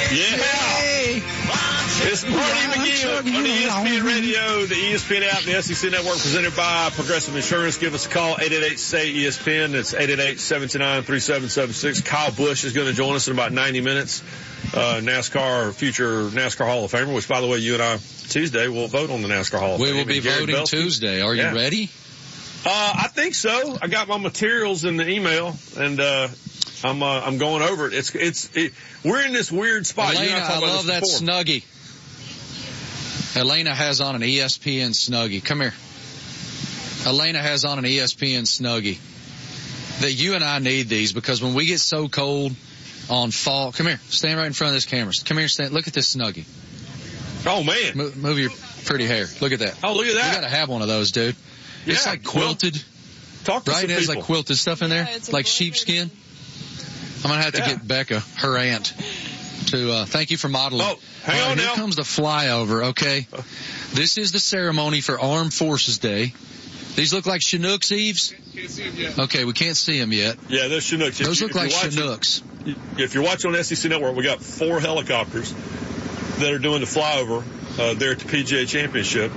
Yeah. It's Marty McGee on the ESPN Radio, the ESPN app, the SEC Network, presented by Progressive Insurance. Give us a call, 888-SAY-ESPN. It's 888-729-3776. Kyle Busch is going to join us in about 90 minutes. Future NASCAR Hall of Famer, which, by the way, you and I, Tuesday, will vote on the NASCAR Hall of Fame. We will be voting Tuesday. Are you ready? I think so. I got my materials in the email, and I'm going over it. We're in this weird spot. Elena, I love that Snuggie. Elena has on an ESPN Snuggie. Come here. Elena has on an ESPN Snuggie. That you and I need these because when we get so cold on fall, come here. Stand right in front of this camera. Come here. Look at this Snuggie. Oh man. Move your pretty hair. Look at that. Oh, look at that. You gotta have one of those, dude. Yeah, it's like quilted. Talk to right? Some it has people. like quilted stuff in there, like sheepskin. I'm gonna have to get Becca, her aunt, to thank you for modeling. Oh, hang on here now. Here comes the flyover, okay? This is the ceremony for Armed Forces Day. These look like Chinooks, Eves? Can't see them yet. Okay, we can't see them yet. Yeah, they're Chinooks. Those look like Chinooks. If you're watching on SEC Network, we got 4 helicopters that are doing the flyover there at the PGA Championship.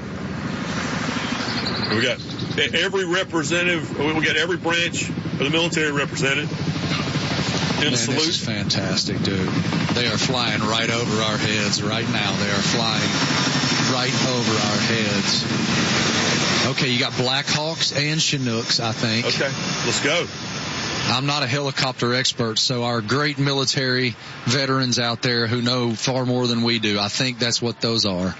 We got every representative, we got every branch of the military represented. Man, this is fantastic, dude. They are flying right over our heads right now. They are flying right over our heads. Okay, you got Black Hawks and Chinooks, I think. Okay, let's go. I'm not a helicopter expert, so our great military veterans out there who know far more than we do, I think that's what those are.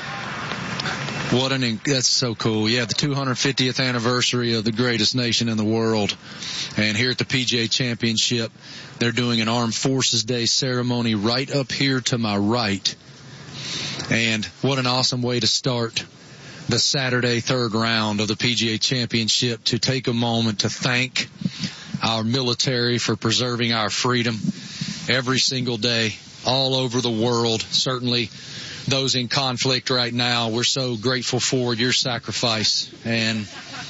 That's so cool. Yeah, the 250th anniversary of the greatest nation in the world. And here at the PGA Championship, they're doing an Armed Forces Day ceremony right up here to my right. And what an awesome way to start the Saturday third round of the PGA Championship, to take a moment to thank our military for preserving our freedom every single day all over the world. Certainly those in conflict right now, we're so grateful for your sacrifice. And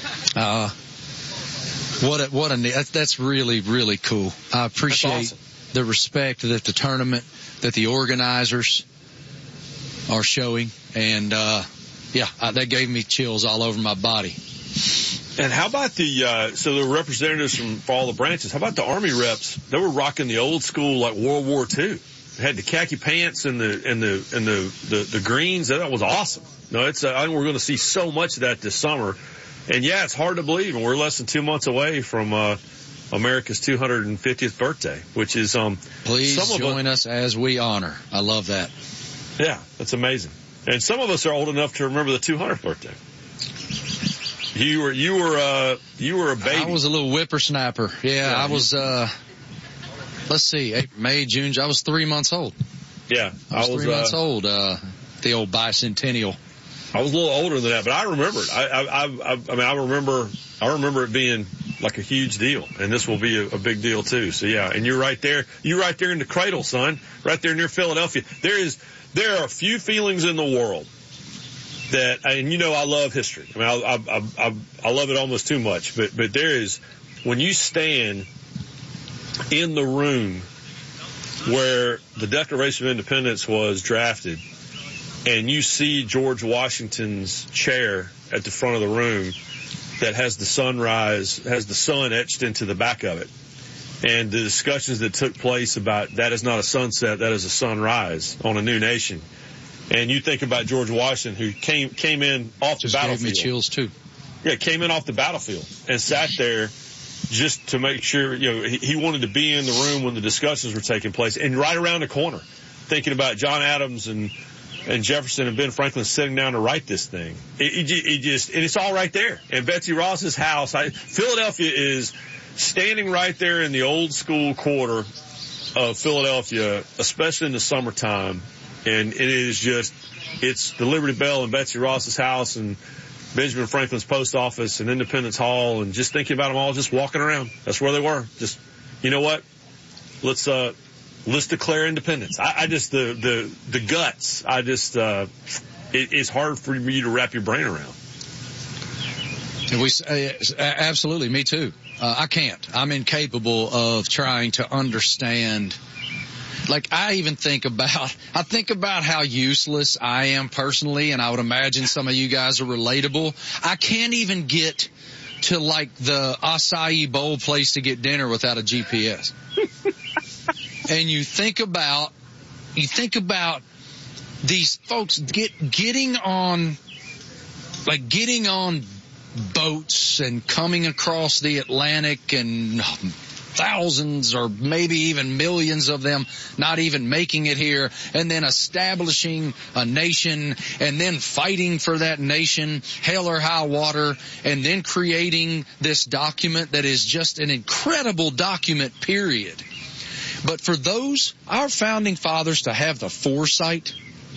that's really, really cool. I appreciate the respect that the tournament, that the organizers are showing. And that gave me chills all over my body. And how about so the representatives from all the branches, how about the Army reps? They were rocking the old school, like World War II. They had the khaki pants and the greens. That was awesome. No, I think we're going to see so much of that this summer. And yeah, it's hard to believe. And we're less than 2 months away from, America's 250th birthday, which is, please join us as we honor. I love that. Yeah, that's amazing. And some of us are old enough to remember the 200th birthday. You were a baby. I was a little whippersnapper. Yeah, I was, let's see, May, June, I was 3 months old. Yeah. I was 3 months old, the old bicentennial. I was a little older than that, but I remember it. I remember it being like a huge deal, and this will be a big deal too. So yeah, and you're right there in the cradle, son, right there near Philadelphia. There are few feelings in the world that, and I love history. I mean, I love it almost too much, but there is, when you stand in the room where the Declaration of Independence was drafted, and you see George Washington's chair at the front of the room that has the sun etched into the back of it, and the discussions that took place about that is not a sunset, that is a sunrise on a new nation. And you think about George Washington, who came in off the battlefield. Just gave me chills too. Yeah, came in off the battlefield and sat there just to make sure, he wanted to be in the room when the discussions were taking place, and right around the corner, thinking about John Adams and Jefferson and Ben Franklin sitting down to write this thing. And it's all right there. And Betsy Ross's house, Philadelphia is standing right there in the old school quarter of Philadelphia, especially in the summertime. And it's the Liberty Bell and Betsy Ross's house and Benjamin Franklin's post office and Independence Hall, and just thinking about them all just walking around. That's where they were. Just, you know what? Let's declare independence. The guts. It's hard for you to wrap your brain around. Absolutely, me too. I can't. I'm incapable of trying to understand Like, I think about how useless I am personally, and I would imagine some of you guys are relatable. I can't even get to like the acai bowl place to get dinner without a GPS. And you think about these folks getting on boats and coming across the Atlantic, and thousands or maybe even millions of them not even making it here, and then establishing a nation and then fighting for that nation, hell or high water, and then creating this document that is just an incredible document, period. But for our founding fathers to have the foresight,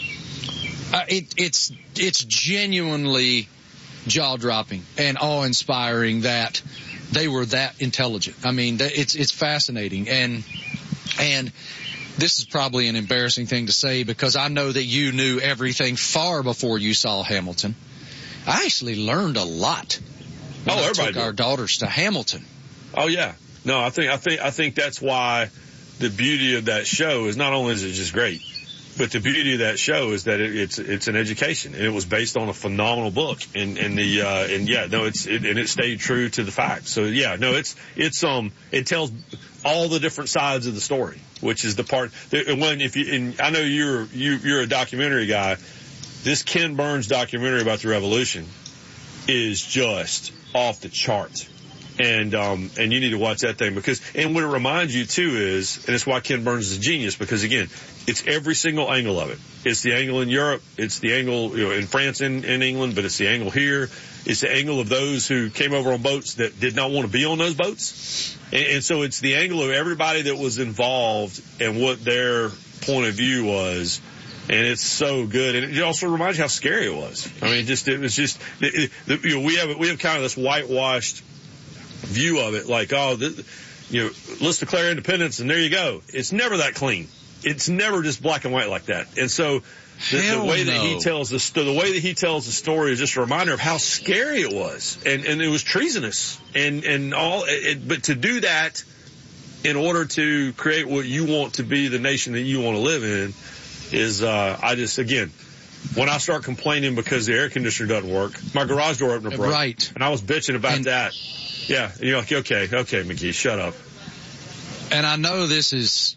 it's genuinely jaw-dropping and awe-inspiring that they were that intelligent. I mean, it's fascinating. And this is probably an embarrassing thing to say because I know that you knew everything far before you saw Hamilton. I actually learned a lot when I took our daughters to Hamilton. Oh yeah. No, I think that's why the beauty of that show is not only is it just great, but the beauty of that show is that it's an education, and it was based on a phenomenal book, and it stayed true to the facts. So yeah, no, it tells all the different sides of the story, which is the part that I know you're a documentary guy. This Ken Burns documentary about the Revolution is just off the chart. And you need to watch that thing and what it reminds you too is, and it's why Ken Burns is a genius, because again, it's every single angle of it. It's the angle in Europe. It's the angle, in France and in England, but it's the angle here. It's the angle of those who came over on boats that did not want to be on those boats. And so it's the angle of everybody that was involved and what their point of view was. And it's so good. And it also reminds you how scary it was. I mean, we have kind of this whitewashed view of it, like, let's declare independence and there you go. It's never that clean. It's never just black and white like that. And so the way that he tells the story is just a reminder of how scary it was, and it was treasonous and all. But to do that in order to create what you want to be the nation that you want to live in is when I start complaining because the air conditioner doesn't work, my garage door opener broke, right, and I was bitching about that. Yeah, and you're like, okay, McGee, shut up. And I know this is,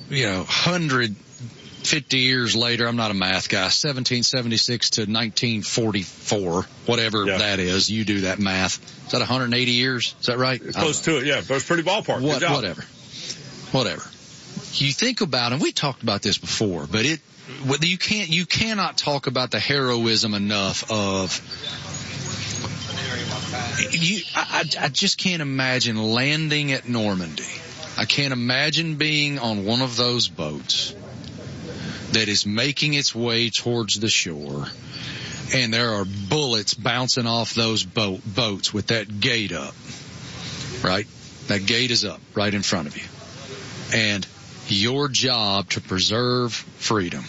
150 years later. I'm not a math guy. 1776 to 1944, whatever that is. You do that math. Is that 180 years? Is that right? Close to it, yeah. But it's pretty ballpark. Whatever. You think about, and we talked about this before, but you cannot talk about the heroism enough of. I just can't imagine landing at Normandy. I can't imagine being on one of those boats that is making its way towards the shore, and there are bullets bouncing off those boats with that gate up, right? That gate is up right in front of you. And your job to preserve freedom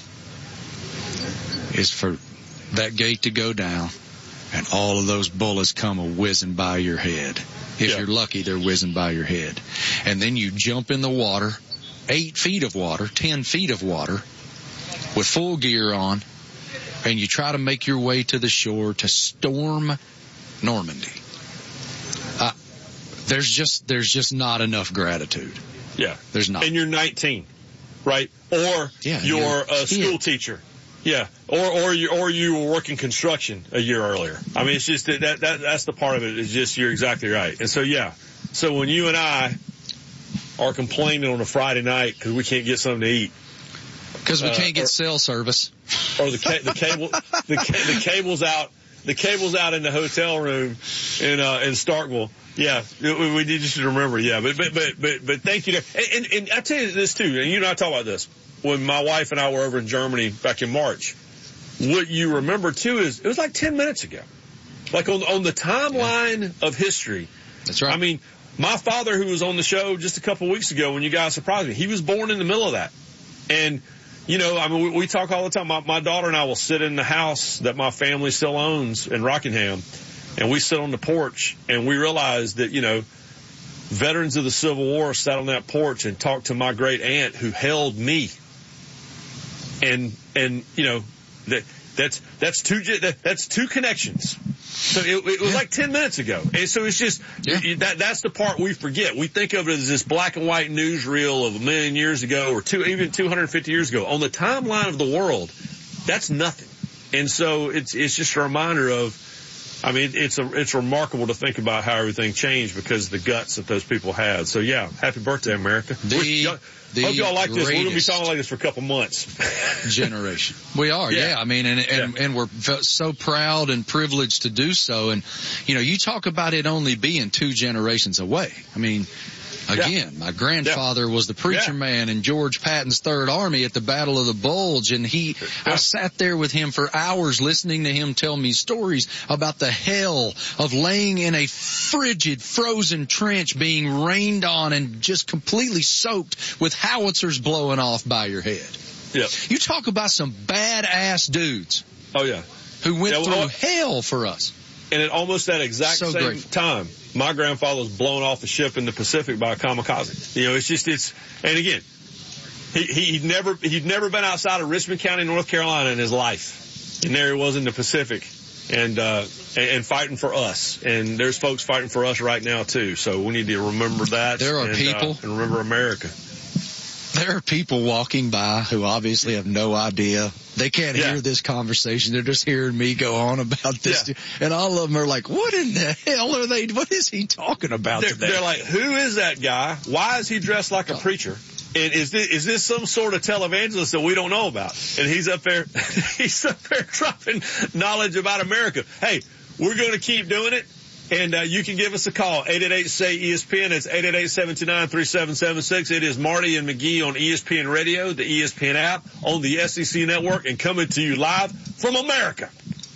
is for that gate to go down and all of those bullets come a-whizzing by your head. If you're lucky, they're whizzing by your head. And then you jump in the water, 8 feet of water, 10 feet of water, with full gear on, and you try to make your way to the shore to storm Normandy. There's just not enough gratitude. Yeah. There's not. And you're 19, right? Or you're a school teacher. Yeah, or you were working construction a year earlier. I mean, it's just that's the part of it. Is just you're exactly right. And so so when you and I are complaining on a Friday night because we can't get something to eat, because we can't get cell service, or the cable's out in the hotel room in Starkville. Yeah, we need you to remember. Yeah, but thank you. And I tell you this too, and you and I talk about this. When my wife and I were over in Germany back in March, what you remember too is it was like 10 minutes ago. Like on the timeline of history. That's right. I mean, my father, who was on the show just a couple of weeks ago when you guys surprised me, he was born in the middle of that. And, we talk all the time. My daughter and I will sit in the house that my family still owns in Rockingham, and we sit on the porch and we realize that, veterans of the Civil War sat on that porch and talked to my great aunt who held me. And you know, that's two connections. So it was like 10 minutes ago. And so it's just, that's the part we forget. We think of it as this black and white newsreel of a million years ago or even 250 years ago. On the timeline of the world, that's nothing. And so it's just a reminder of, I mean, it's remarkable to think about how everything changed because of the guts that those people had. So yeah, happy birthday, America. Hope y'all like this. We're going to be talking like this for a couple months. Generation. We are, yeah. I mean, and we're so proud and privileged to do so. And, you know, you talk about it only being 2 generations away. I mean, again, my grandfather was the preacher man in George Patton's Third Army at the Battle of the Bulge, and I sat there with him for hours listening to him tell me stories about the hell of laying in a frigid, frozen trench being rained on and just completely soaked with howitzers blowing off by your head. Yep. You talk about some badass dudes. Oh, yeah. Who went through hell for us. And at almost that exact same time, my grandfather was blown off a ship in the Pacific by a kamikaze. You know, and again, he'd never been outside of Richmond County, North Carolina in his life. And there he was in the Pacific and fighting for us. And there's folks fighting for us right now too. So we need to remember that. There are people. And remember America. There are people walking by who obviously have no idea. They can't hear this conversation. They're just hearing me go on about this. Yeah. And all of them are like, what in the hell are they, what is he talking about today? They're like, who is that guy? Why is he dressed like a preacher? And is this some sort of televangelist that we don't know about? And he's up there dropping knowledge about America. Hey, we're going to keep doing it. And you can give us a call, 888-SAY-ESPN. It's 888-729-3776. It is Marty and McGee on ESPN Radio, the ESPN app, on the SEC Network, and coming to you live from America.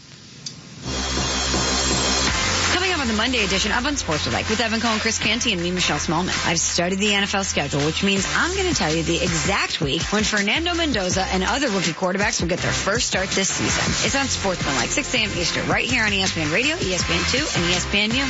Coming up on the Monday edition of Unsportsmanlike with Evan Cohen, Chris Canty, and me, Michelle Smallman. I've studied the NFL schedule, which means I'm going to tell you the exact week when Fernando Mendoza and other rookie quarterbacks will get their first start this season. It's Unsportsmanlike, 6 a.m. Eastern, right here on ESPN Radio, ESPN2, and ESPNU.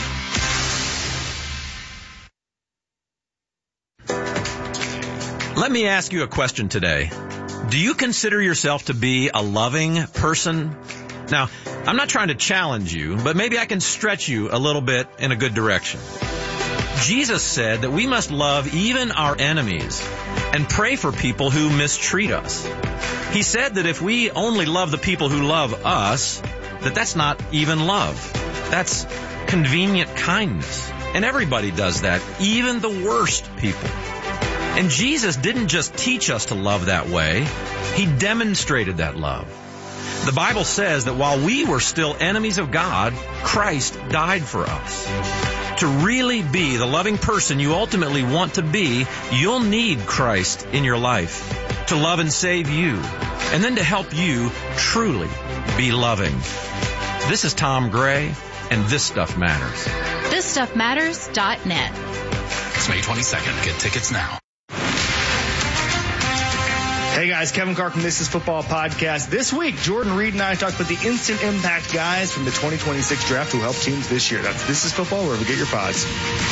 Let me ask you a question today. Do you consider yourself to be a loving person? Now, I'm not trying to challenge you, but maybe I can stretch you a little bit in a good direction. Jesus said that we must love even our enemies and pray for people who mistreat us. He said that if we only love the people who love us, that's not even love. That's convenient kindness. And everybody does that, even the worst people. And Jesus didn't just teach us to love that way. He demonstrated that love. The Bible says that while we were still enemies of God, Christ died for us. To really be the loving person you ultimately want to be, you'll need Christ in your life to love and save you, and then to help you truly be loving. This is Tom Gray, and This Stuff Matters. ThisStuffMatters.net. It's May 22nd. Get tickets now. Hey guys, Kevin Carr from This Is Football Podcast. This week, Jordan Reed and I talked about the instant impact guys from the 2026 draft who helped teams this year. That's This Is Football, wherever you get your pods.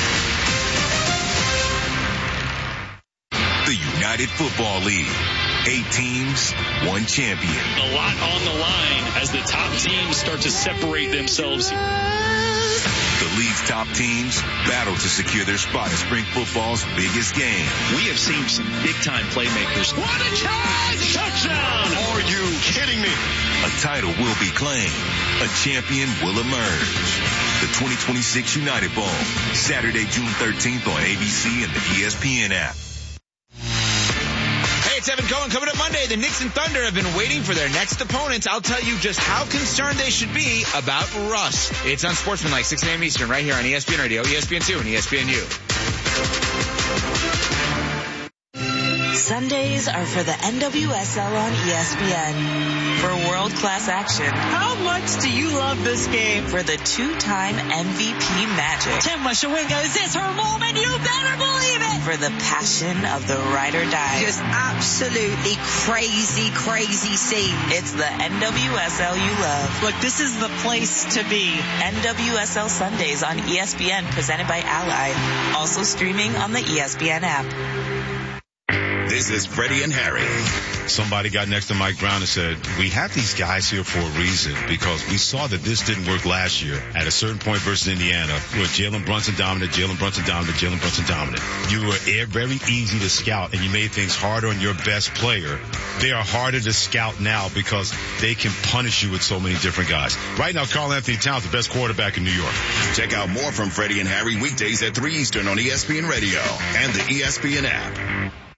The United Football League. 8 teams, 1 champion. A lot on the line as the top teams start to separate themselves. The league's top teams battle to secure their spot in spring football's biggest game. We have seen some big-time playmakers. What a charge! Touchdown! Are you kidding me? A title will be claimed. A champion will emerge. The 2026 United Bowl, Saturday, June 13th on ABC and the ESPN app. It's Evan Cohen. Coming up Monday, the Knicks and Thunder have been waiting for their next opponents. I'll tell you just how concerned they should be about Russ. It's Unsportsmanlike, 6 a.m. Eastern, right here on ESPN Radio, ESPN2, and ESPNU. Sundays are for the NWSL on ESPN. For world-class action. How much do you love this game? For the two-time MVP magic. Tim Mashawinga, is this her moment? You better believe it! For the passion of the ride or die. Just absolutely crazy, crazy scene. It's the NWSL you love. Look, this is the place to be. NWSL Sundays on ESPN, presented by Ally. Also streaming on the ESPN app. This is Freddie and Harry. Somebody got next to Mike Brown and said, we have these guys here for a reason because we saw that this didn't work last year at a certain point versus Indiana where Jalen Brunson dominant. You were very easy to scout and you made things harder on your best player. They are harder to scout now because they can punish you with so many different guys. Right now, Karl Anthony Towns, the best quarterback in New York. Check out more from Freddie and Harry weekdays at 3 Eastern on ESPN Radio and the ESPN app.